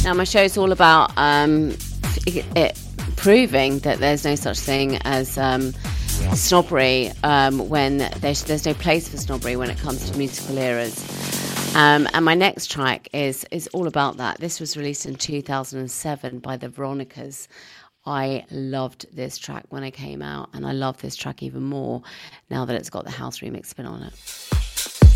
Now, my show's all about proving that there's no such thing as snobbery when there's no place for snobbery when it comes to musical eras. And my next track is all about that. This was released in 2007 by the Veronicas. I loved this track when it came out, and I love this track even more now that it's got the house remix spin on it.